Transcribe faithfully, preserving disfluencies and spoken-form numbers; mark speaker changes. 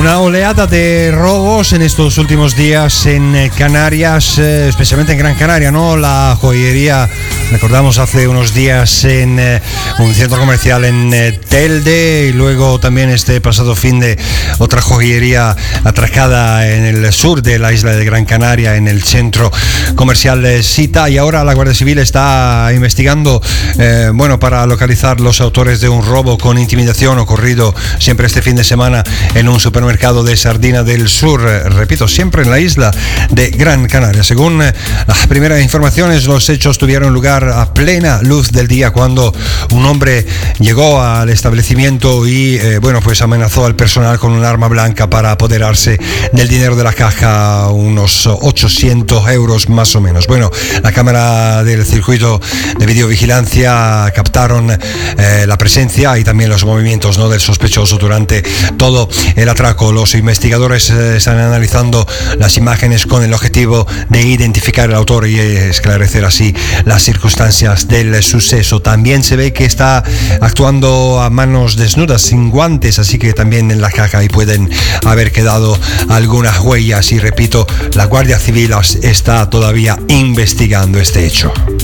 Speaker 1: Una oleada de robos en estos últimos días en Canarias, eh, especialmente en Gran Canaria, ¿no? La joyería, recordamos hace unos días en eh, un centro comercial en eh, Telde, y luego también este pasado fin de otra joyería atracada en el sur de la isla de Gran Canaria, en el centro comercial de Sita, y ahora la Guardia Civil está investigando, eh, bueno, para localizar los autores de un robo con intimidación ocurrido siempre este fin de semana en un supermercado mercado de Sardina del Sur, repito, siempre en la isla de Gran Canaria. Según las primeras informaciones, los hechos tuvieron lugar a plena luz del día cuando un hombre llegó al establecimiento y eh, bueno, pues amenazó al personal con un arma blanca para apoderarse del dinero de la caja, unos ochocientos euros más o menos. Bueno, la cámara del circuito de videovigilancia captaron eh, la presencia y también los movimientos, ¿no?, del sospechoso durante todo el atraco. Los investigadores eh, están analizando las imágenes con el objetivo de identificar al autor y esclarecer así las circunstancias del suceso. También se ve que está actuando a manos desnudas, sin guantes, así que también en la caja ahí pueden haber quedado algunas huellas. Y repito, la Guardia Civil está todavía investigando este hecho.